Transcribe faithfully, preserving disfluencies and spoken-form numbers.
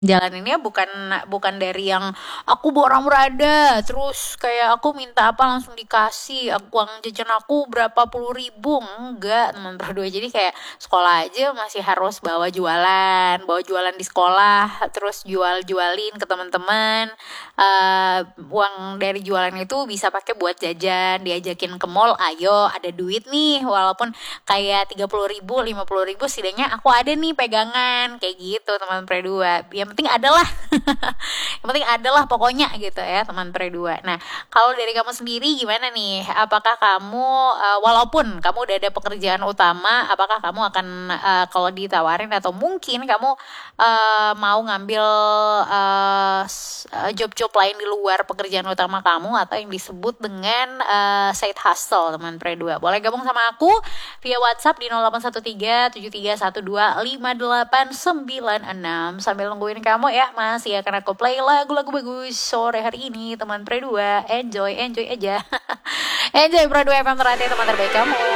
jalaninnya bukan bukan dari yang aku borang berada terus kayak aku minta apa langsung dikasih, aku uang jajan aku berapa puluh ribu, enggak teman berdua. Jadi kayak sekolah aja masih harus bawa jualan bawa jualan di sekolah, terus jual jualin ke teman-teman. Eh, uang dari jualan itu bisa pakai buat jajan, diajakin ke mall, ayo ada duit nih, walaupun kayak tiga puluh ribu lima puluh ribu setidaknya aku ada nih pegangan kayak gitu teman pre dua. Yang penting adalah yang penting adalah pokoknya gitu ya teman pre dua. Nah kalau dari kamu sendiri gimana nih, apakah kamu uh, walaupun kamu udah ada pekerjaan utama, apakah kamu akan uh, kalau ditawarin atau mungkin kamu uh, mau ngambil uh, job-job lain di luar pekerjaan utama kamu atau yang disebut dengan uh, side hustle teman pre dua, boleh gabung sama aku via WhatsApp di nol delapan satu tiga tujuh tiga satu dua lima delapan sembilan enam. Sambil nungguin kamu ya, masih akan aku play lagu-lagu bagus sore hari ini teman pre dua. Enjoy, enjoy aja. Enjoy pre dua F M, terhati teman terbaik kamu.